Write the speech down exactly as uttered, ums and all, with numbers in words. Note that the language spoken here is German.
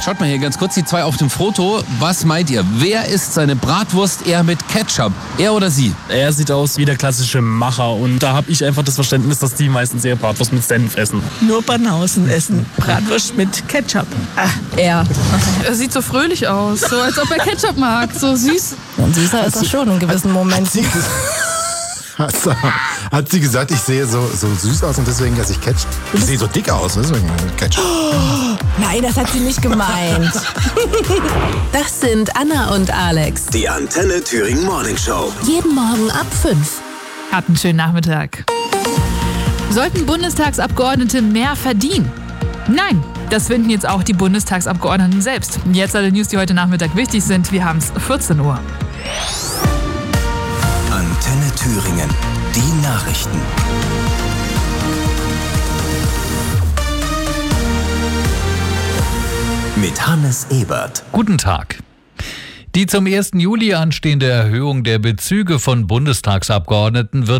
Schaut mal hier ganz kurz, die zwei auf dem Foto. Was meint ihr? Wer isst seine Bratwurst eher mit Ketchup? Er oder sie? Er sieht aus wie der klassische Macher und da habe ich einfach das Verständnis, dass die meistens eher Bratwurst mit Senf essen. Nur Banausen essen Bratwurst mit Ketchup. Ah, er. Er sieht so fröhlich aus, so als ob er Ketchup mag, so süß. Und süßer ist er schon in gewissen Momenten. Hat sie, hat sie gesagt, ich sehe so, so süß aus und deswegen esse ich Ketchup? Ich sehe so dick aus, deswegen Ketchup. Oh, nein, das hat sie nicht gemeint. Das sind Anna und Alex. Die Antenne Thüringen Morning Show. Jeden Morgen ab fünf. Habt einen schönen Nachmittag. Sollten Bundestagsabgeordnete mehr verdienen? Nein, das finden jetzt auch die Bundestagsabgeordneten selbst. Jetzt alle News, die heute Nachmittag wichtig sind. Wir haben es vierzehn Uhr. Antenne Thüringen. Die Nachrichten. Mit Hannes Ebert. Guten Tag. Die zum ersten Juli anstehende Erhöhung der Bezüge von Bundestagsabgeordneten wird